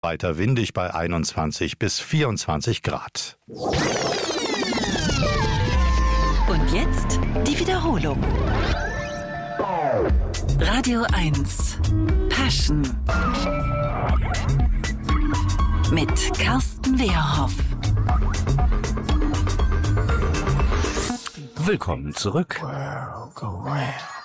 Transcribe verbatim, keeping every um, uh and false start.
Weiter windig bei einundzwanzig bis vierundzwanzig Grad. Und jetzt die Wiederholung. Radio eins Passion mit Carsten Wehrhoff. Willkommen zurück.